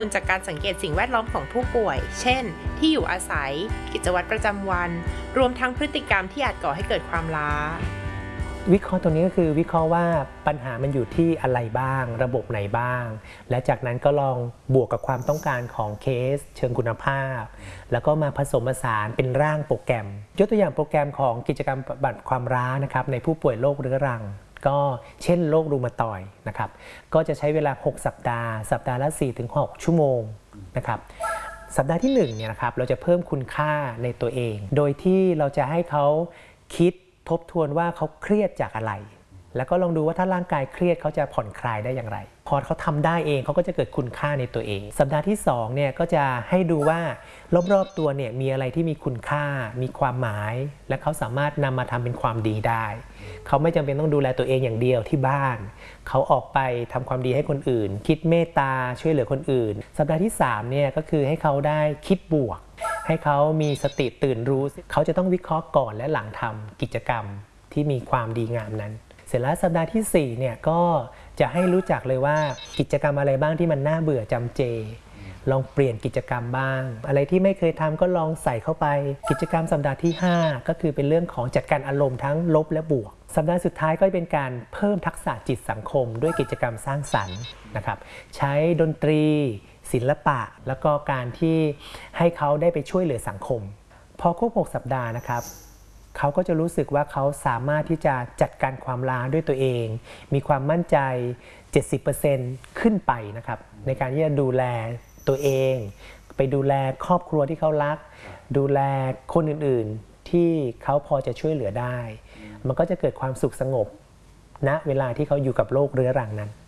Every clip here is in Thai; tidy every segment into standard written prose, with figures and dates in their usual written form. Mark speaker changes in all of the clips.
Speaker 1: จากการสังเกตสิ่งแวดล้อมของผู้ป่วย เช่น ที่อยู่อาศัย กิจวัตรประจำวัน รวมทั้งพฤติกรรมที่อาจก่อให้เกิดความล้า
Speaker 2: วิเคราะห์ตรงนี้ก็คือวิเคราะห์ว่าปัญหามันอยู่ที่อะไรบ้างระบบไหนบ้างและจากนั้นก็ลองบวกกับความต้องการของเคสเชิงคุณภาพแล้วก็มาผสมผสานเป็นร่างโปรแกรมยกตัวอย่างโปรแกรมของกิจกรรมบำบัดความร้านะครับในผู้ป่วยโรคเรื้อรังก็เช่นโรครูมาตอยด์นะครับก็จะใช้เวลา6สัปดาห์ละ 4-6 ชั่วโมงนะครับสัปดาห์ที่1เนี่ยนะครับเราจะเพิ่มคุณค่าในตัวเองโดยที่เราจะให้เขาคิดทบทวนว่าเขาเครียดจากอะไรแล้วก็ลองดูว่าถ้าร่างกายเครียดเขาจะผ่อนคลายได้อย่างไรพอเขาทำได้เองเขาก็จะเกิดคุณค่าในตัวเองสัปดาห์ที่2เนี่ยก็จะให้ดูว่ารอบๆตัวเนี่ยมีอะไรที่มีคุณค่ามีความหมายและเขาสามารถนำมาทำเป็นความดีได้เขาไม่จำเป็นต้องดูแลตัวเองอย่างเดียวที่บ้านเขาออกไปทำความดีให้คนอื่นคิดเมตตาช่วยเหลือคนอื่นสัปดาห์ที่3เนี่ยก็คือให้เขาได้คิดบวกให้เขามีสติตื่นรู้เขาจะต้องวิเคราะห์ก่อนและหลังทำกิจกรรมที่มีความดีงามนั้นเสร็จแล้วสัปดาห์ที่4เนี่ยก็จะให้รู้จักเลยว่ากิจกรรมอะไรบ้างที่มันน่าเบื่อจำเจลองเปลี่ยนกิจกรรมบ้างอะไรที่ไม่เคยทำก็ลองใส่เข้าไปกิจกรรมสัปดาห์ที่5ก็คือเป็นเรื่องของจัดการอารมณ์ทั้งลบและบวกสัปดาห์สุดท้ายก็เป็นการเพิ่มทักษะจิตสังคมด้วยกิจกรรมสร้างสรรค์นะครับใช้ดนตรีศิลปะแล้วก็การที่ให้เขาได้ไปช่วยเหลือสังคมพอครบ6สัปดาห์นะครับเขาก็จะรู้สึกว่าเขาสามารถที่จะจัดการความล้าด้วยตัวเองมีความมั่นใจ 70% ขึ้นไปนะครับในการที่จะดูแลตัวเองไปดูแลครอบครัวที่เขารักดูแลคนอื่นๆที่เขาพอจะช่วยเหลือได้มันก็จะเกิดความสุขสงบณเวลาที่เขาอยู่กับโรคเรื้อรังนั้น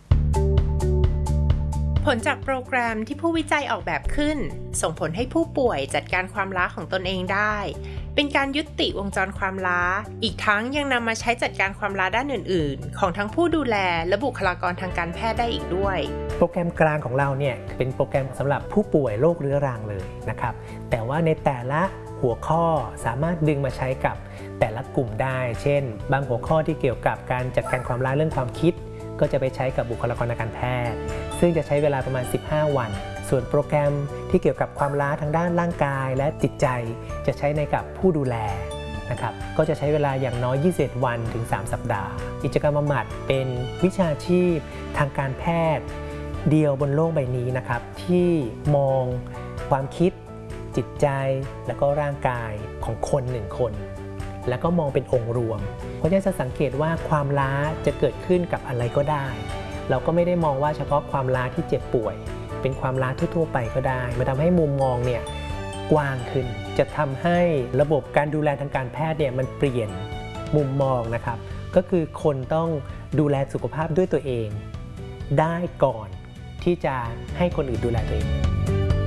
Speaker 1: ผลจากโปรแกรมที่ผู้วิจัยออกแบบขึ้นส่งผลให้ผู้ป่วยจัดการความล้าของตนเองได้เป็นการยุติวงจรความล้าอีกทั้งยังนำมาใช้จัดการความล้าด้านอื่นๆของทั้งผู้ดูแลและบุคลากรทางการแพทย์ได้อีกด้วย
Speaker 2: โปรแกรมกลางของเราเนี่ยเป็นโปรแกรมสำหรับผู้ป่วยโรคเรื้อรังเลยนะครับแต่ว่าในแต่ละหัวข้อสามารถดึงมาใช้กับแต่ละกลุ่มได้เช่นบางหัวข้อที่เกี่ยวกับการจัดการความล้าเรื่องความคิดก็จะไปใช้กับบุคลากรทางการแพทย์ซึ่งจะใช้เวลาประมาณ15วันส่วนโปรแกรมที่เกี่ยวกับความล้าทางด้านร่างกายและจิตใจจะใช้ในกับผู้ดูแลนะครับก็จะใช้เวลาอย่างน้อย21วันถึง3สัปดาห์กิจกรรมบำบัดเป็นวิชาชีพทางการแพทย์เดียวบนโลกใบนี้นะครับที่มองความคิดจิตใจและก็ร่างกายของคน1คนแล้วก็มองเป็นองค์รวมเพราะฉะนั้นจะสังเกตว่าความล้าจะเกิดขึ้นกับอะไรก็ได้เราก็ไม่ได้มองว่าเฉพาะความล้าที่เจ็บป่วยเป็นความล้าทั่วๆไปก็ได้มันทำให้มุมมองเนี่ยกว้างขึ้นจะทำให้ระบบการดูแลทางการแพทย์เนี่ยมันเปลี่ยนมุมมองนะครับก็คือคนต้องดูแลสุขภาพด้วยตัวเองได้ก่อนที่จะให้คนอื่นดูแลตัวเอง